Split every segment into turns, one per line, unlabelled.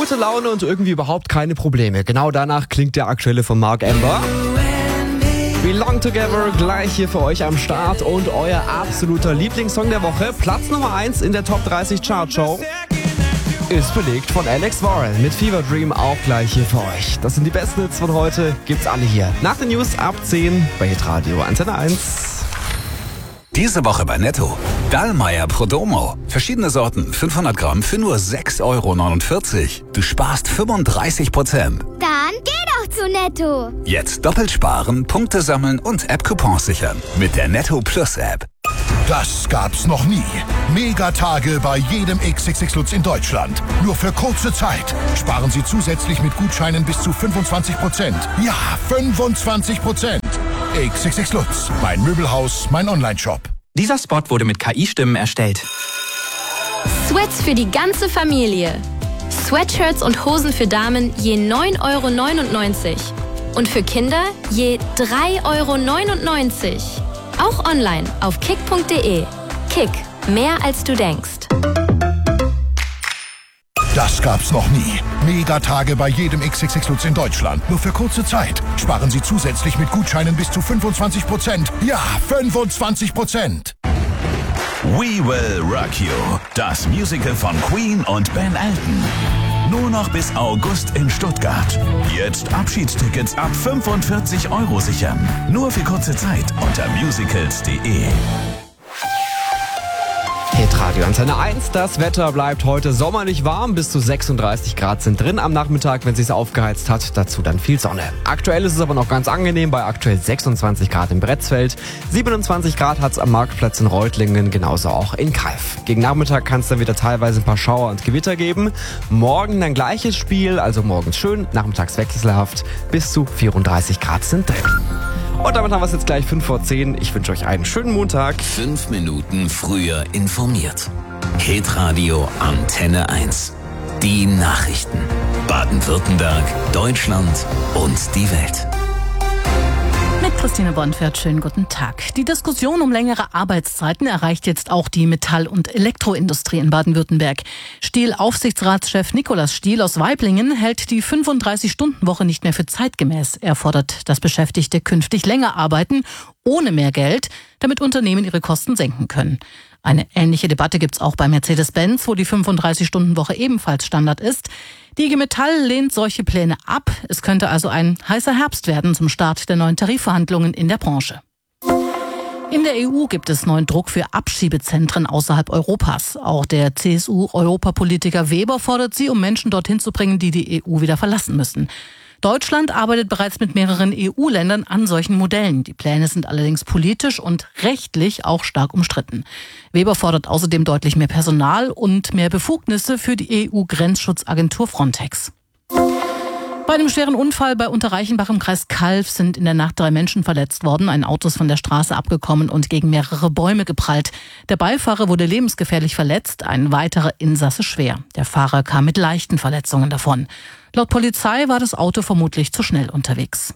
Gute Laune und irgendwie überhaupt keine Probleme. Genau danach klingt der aktuelle von Mark Amber. Belong Together gleich hier für euch am Start und euer absoluter Lieblingssong der Woche. Platz Nummer 1 in der Top 30 Chartshow ist belegt von Alex Warren mit Fever Dream, auch gleich hier für euch. Das sind die besten Hits von heute, gibt's alle hier. Nach den News ab 10 bei Hitradio Antenne 1.
Diese Woche bei Netto. Dallmayr Prodomo. Verschiedene Sorten, 500 Gramm für nur 6,49 Euro. Du sparst 35%.
Dann geh doch zu Netto.
Jetzt doppelt sparen, Punkte sammeln und App-Coupons sichern. Mit der Netto Plus App.
Das gab's noch nie. Megatage bei jedem XXX Lutz in Deutschland. Nur für kurze Zeit. Sparen Sie zusätzlich mit Gutscheinen bis zu 25%. Ja, 25%. XXX Lutz. Mein Möbelhaus, mein Online-Shop.
Dieser Spot wurde mit KI-Stimmen erstellt.
Sweats für die ganze Familie. Sweatshirts und Hosen für Damen je 9,99 Euro. Und für Kinder je 3,99 Euro. Auch online auf kick.de. Kick, mehr als du denkst.
Das gab's noch nie. Megatage bei jedem XXX Lutz in Deutschland. Nur für kurze Zeit. Sparen Sie zusätzlich mit Gutscheinen bis zu 25%. Ja, 25%.
We Will Rock You. Das Musical von Queen und Ben Elton. Nur noch bis August in Stuttgart. Jetzt Abschiedstickets ab 45 € sichern. Nur für kurze Zeit unter musicals.de.
Hitradio Antenne 1. Das Wetter bleibt heute sommerlich warm. Bis zu 36 Grad sind drin am Nachmittag, wenn es sich aufgeheizt hat. Dazu dann viel Sonne. Aktuell ist es aber noch ganz angenehm bei aktuell 26 Grad im Bretzfeld. 27 Grad hat es am Marktplatz in Reutlingen, genauso auch in Calw. Gegen Nachmittag kann es dann wieder teilweise ein paar Schauer und Gewitter geben. Morgen dann gleiches Spiel, also morgens schön, nachmittags wechselhaft. Bis zu 34 Grad sind drin. Und damit haben wir es jetzt gleich 5 vor 10. Ich wünsche euch einen schönen Montag.
5 Minuten früher informiert. Hitradio Antenne 1. Die Nachrichten. Baden-Württemberg, Deutschland und die Welt.
Mit Christine Bonfert, schönen guten Tag. Die Diskussion um längere Arbeitszeiten erreicht jetzt auch die Metall- und Elektroindustrie in Baden-Württemberg. Stihl-Aufsichtsratschef Nikolaus Stihl aus Waiblingen hält die 35-Stunden-Woche nicht mehr für zeitgemäß. Er fordert, dass Beschäftigte künftig länger arbeiten, ohne mehr Geld, damit Unternehmen ihre Kosten senken können. Eine ähnliche Debatte gibt's auch bei Mercedes-Benz, wo die 35-Stunden-Woche ebenfalls Standard ist. Die IG Metall lehnt solche Pläne ab. Es könnte also ein heißer Herbst werden zum Start der neuen Tarifverhandlungen in der Branche. In der EU gibt es neuen Druck für Abschiebezentren außerhalb Europas. Auch der CSU-Europapolitiker Weber fordert sie, um Menschen dorthin zu bringen, die die EU wieder verlassen müssen. Deutschland arbeitet bereits mit mehreren EU-Ländern an solchen Modellen. Die Pläne sind allerdings politisch und rechtlich auch stark umstritten. Weber fordert außerdem deutlich mehr Personal und mehr Befugnisse für die EU-Grenzschutzagentur Frontex. Bei einem schweren Unfall bei Unterreichenbach im Kreis Calw sind in der Nacht 3 Menschen verletzt worden. Ein Auto ist von der Straße abgekommen und gegen mehrere Bäume geprallt. Der Beifahrer wurde lebensgefährlich verletzt, ein weiterer Insasse schwer. Der Fahrer kam mit leichten Verletzungen davon. Laut Polizei war das Auto vermutlich zu schnell unterwegs.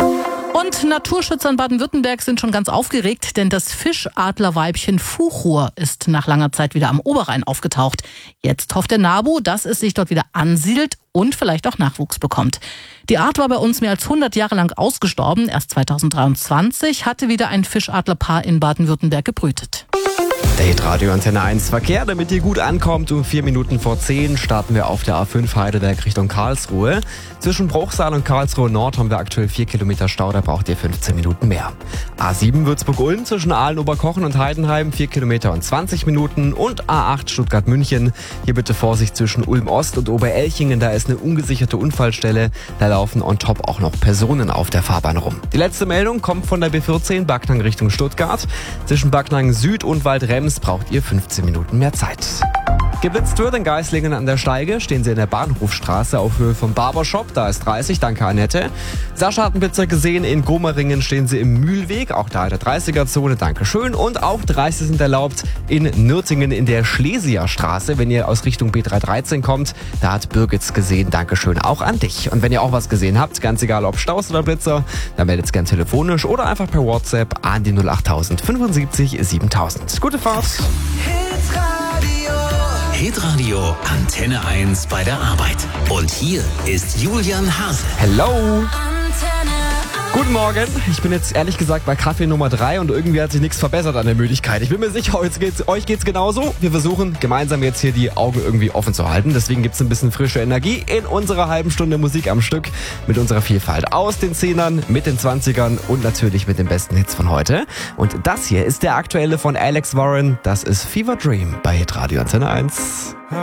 Und Naturschützer in Baden-Württemberg sind schon ganz aufgeregt, denn das Fischadlerweibchen Fuchur ist nach langer Zeit wieder am Oberrhein aufgetaucht. Jetzt hofft der NABU, dass es sich dort wieder ansiedelt und vielleicht auch Nachwuchs bekommt. Die Art war bei uns mehr als 100 Jahre lang ausgestorben. Erst 2023 hatte wieder ein Fischadlerpaar in Baden-Württemberg gebrütet.
Der Hitradio Antenne 1 Verkehr, damit ihr gut ankommt. Um 4 Minuten vor 10 starten wir auf der A5 Heidelberg Richtung Karlsruhe. Zwischen Bruchsal und Karlsruhe Nord haben wir aktuell 4 Kilometer Stau, da braucht ihr 15 Minuten mehr. A7 Würzburg-Ulm zwischen Aalen, Oberkochen und Heidenheim 4 Kilometer und 20 Minuten. Und A8 Stuttgart-München. Hier bitte Vorsicht zwischen Ulm-Ost und Oberelchingen, da ist eine ungesicherte Unfallstelle. Da laufen on top auch noch Personen auf der Fahrbahn rum. Die letzte Meldung kommt von der B14 Backnang Richtung Stuttgart. Zwischen Backnang Süd und Waldrems braucht ihr 15 Minuten mehr Zeit. Geblitzt wird in Geislingen an der Steige, stehen Sie in der Bahnhofstraße auf Höhe vom Barbershop, da ist 30, danke Annette. Sascha hat einen Blitzer gesehen, in Gomaringen stehen Sie im Mühlweg, auch da in der 30er-Zone, danke schön. Und auch 30 sind erlaubt in Nürtingen in der Schlesierstraße, wenn ihr aus Richtung B313 kommt, da hat Birgit gesehen, danke schön auch an dich. Und wenn ihr auch was gesehen habt, ganz egal ob Staus oder Blitzer, dann meldet es gern telefonisch oder einfach per WhatsApp an die 08000 75 7000. Gute Fahrt!
Hitradio Antenne 1 bei der Arbeit. Und hier ist Julian Hase.
Hello! Guten Morgen. Ich bin jetzt ehrlich gesagt bei Kaffee Nummer 3 und irgendwie hat sich nichts verbessert an der Müdigkeit. Ich bin mir sicher, euch geht's genauso. Wir versuchen gemeinsam jetzt hier die Augen irgendwie offen zu halten. Deswegen gibt's ein bisschen frische Energie in unserer halben Stunde Musik am Stück mit unserer Vielfalt. Aus den 10ern, mit den 20ern und natürlich mit den besten Hits von heute. Und das hier ist der aktuelle von Alex Warren. Das ist Fever Dream bei Hitradio Antenne 1.